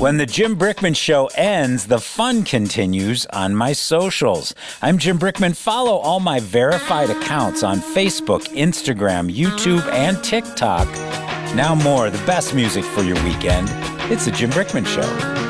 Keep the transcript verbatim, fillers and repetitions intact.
When the Jim Brickman Show ends, the fun continues on my socials. I'm Jim Brickman. Follow all my verified accounts on Facebook, Instagram, YouTube, and TikTok. Now more, the best music for your weekend. It's the Jim Brickman Show.